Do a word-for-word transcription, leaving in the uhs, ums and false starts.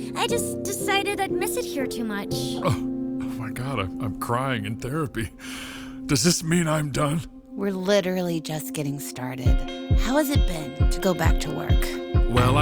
I just decided I'd miss it here too much. Oh, oh my God, I'm, I'm crying in therapy. Does this mean I'm done? We're literally just getting started. How has it been to go back to work? Well,